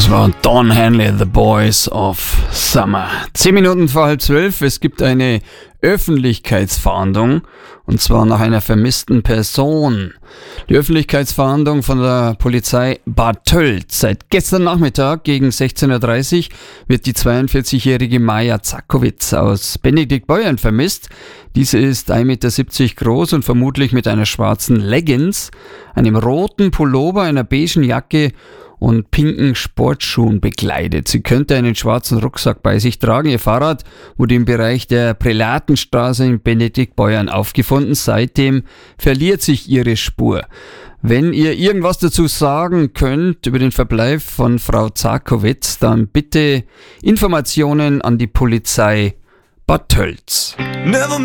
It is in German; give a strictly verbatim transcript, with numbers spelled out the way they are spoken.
Das war Don Henley, The Boys of Summer. Zehn Minuten vor halb zwölf. Es gibt eine Öffentlichkeitsfahndung, und zwar nach einer vermissten Person. Die Öffentlichkeitsfahndung von der Polizei Bad Tölz. Seit gestern Nachmittag gegen sechzehn Uhr dreißig wird die zweiundvierzigjährige Maja Zakowitz aus Benediktbeuern vermisst. Diese ist ein Meter siebzig groß und vermutlich mit einer schwarzen Leggings, einem roten Pullover, einer beigen Jacke und pinken Sportschuhen bekleidet. Sie könnte einen schwarzen Rucksack bei sich tragen. Ihr Fahrrad wurde im Bereich der Prälatenstraße in Benediktbeuern aufgefunden. Seitdem verliert sich ihre Spur. Wenn ihr irgendwas dazu sagen könnt über den Verbleib von Frau Zakowitz, dann bitte Informationen an die Polizei Bad Tölz.